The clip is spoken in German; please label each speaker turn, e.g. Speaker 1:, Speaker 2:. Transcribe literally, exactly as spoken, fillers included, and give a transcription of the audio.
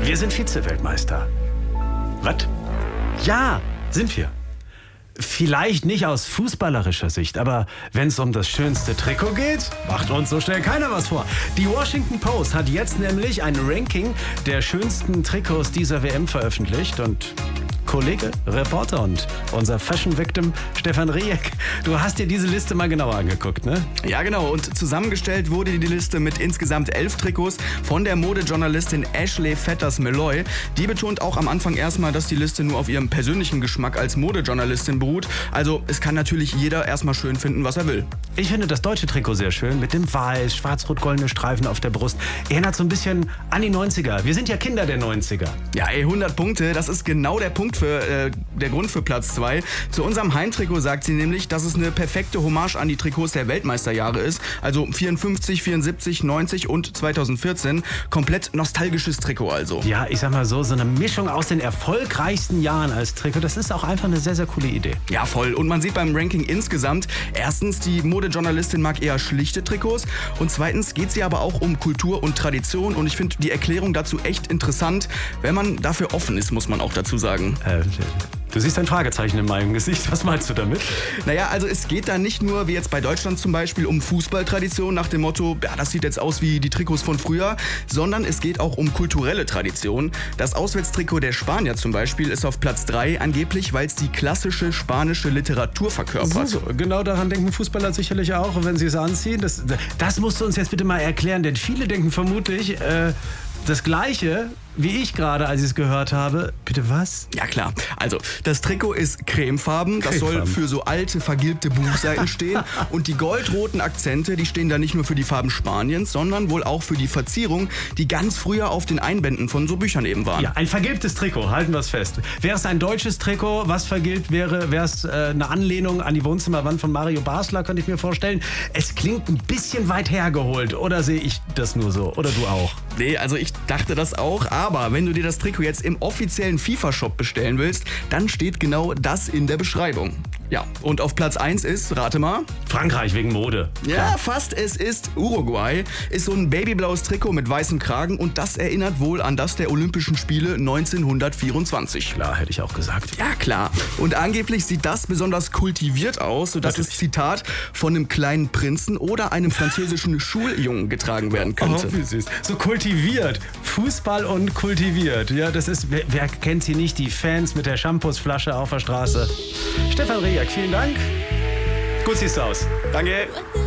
Speaker 1: Wir sind Vize-Weltmeister. Was? Ja, sind wir. Vielleicht nicht aus fußballerischer Sicht, aber wenn es um das schönste Trikot geht, macht uns so schnell keiner was vor. Die Washington Post hat jetzt nämlich ein Ranking der schönsten Trikots dieser W M veröffentlicht und Kollege, Reporter und unser Fashion-Victim Stefan Rieck, du hast dir diese Liste mal genauer angeguckt, ne?
Speaker 2: Ja, genau. Und zusammengestellt wurde die Liste mit insgesamt elf Trikots von der Modejournalistin Ashley Fetters-Malloy. Die betont auch am Anfang erstmal, dass die Liste nur auf ihrem persönlichen Geschmack als Modejournalistin beruht. Also es kann natürlich jeder erstmal schön finden, was er will.
Speaker 1: Ich finde das deutsche Trikot sehr schön, mit dem weiß, schwarz-rot-goldene Streifen auf der Brust. Erinnert so ein bisschen an die neunziger. Wir sind ja Kinder der neunziger.
Speaker 2: Ja, ey, hundert Punkte, das ist genau der Punkt für, äh, der Grund für Platz zwei. Zu unserem Heimtrikot sagt sie nämlich, dass es eine perfekte Hommage an die Trikots der Weltmeisterjahre ist. Also vierundfünfzig, vierundsiebzig, neunzig und zweitausendvierzehn. Komplett nostalgisches Trikot also.
Speaker 1: Ja, ich sag mal so, so eine Mischung aus den erfolgreichsten Jahren als Trikot, das ist auch einfach eine sehr, sehr coole Idee.
Speaker 2: Ja, voll. Und man sieht beim Ranking insgesamt, erstens, die Modejournalistin mag eher schlichte Trikots und zweitens geht sie aber auch um Kultur und Tradition und ich finde die Erklärung dazu echt interessant. Wenn man dafür offen ist, muss man auch dazu sagen.
Speaker 1: Äh, du siehst ein Fragezeichen in meinem Gesicht. Was meinst du damit?
Speaker 2: Naja, also es geht da nicht nur, wie jetzt bei Deutschland zum Beispiel, um Fußballtradition nach dem Motto, ja, das sieht jetzt aus wie die Trikots von früher, sondern es geht auch um kulturelle Tradition. Das Auswärtstrikot der Spanier zum Beispiel ist auf Platz drei, angeblich, weil es die klassische spanische Literatur verkörpert.
Speaker 1: So, so. Genau daran denken Fußballer sicherlich auch, wenn sie es anziehen. Das, das musst du uns jetzt bitte mal erklären, denn viele denken vermutlich äh, das Gleiche wie ich gerade, als ich es gehört habe. Bitte was?
Speaker 2: Ja klar, also das Trikot ist cremefarben, das soll für so alte, vergilbte Buchseiten stehen und die goldroten Akzente, die stehen da nicht nur für die Farben Spaniens, sondern wohl auch für die Verzierung, die ganz früher auf den Einbänden von so Büchern eben waren.
Speaker 1: Ja, ein vergilbtes Trikot, halten wir es fest. Wäre es ein deutsches Trikot, was vergilbt wäre, wäre es äh, eine Anlehnung an die Wohnzimmerwand von Mario Basler, könnte ich mir vorstellen. Es klingt ein bisschen weit hergeholt, oder sehe ich das nur so? Oder du auch?
Speaker 2: Nee, also ich dachte das auch, aber wenn du dir das Trikot jetzt im offiziellen FIFA-Shop bestellen willst, dann steht genau das in der Beschreibung. Ja, und auf Platz eins ist, rate mal...
Speaker 1: Frankreich wegen Mode.
Speaker 2: Ja, klar. Fast, es ist Uruguay. Ist so ein babyblaues Trikot mit weißem Kragen und das erinnert wohl an das der Olympischen Spiele neunzehnhundertvierundzwanzig.
Speaker 1: Klar, hätte ich auch gesagt.
Speaker 2: Ja, klar. Und angeblich sieht das besonders kultiviert aus, sodass es, Zitat, von einem kleinen Prinzen oder einem französischen Schuljungen getragen werden könnte.
Speaker 1: Oh, wie süß. So kultiviert. Fußball und kultiviert. Ja, das ist, wer, wer kennt sie nicht, die Fans mit der Shampoosflasche auf der Straße. Stefan Rieck, vielen Dank. Gut siehst du aus.
Speaker 2: Danke.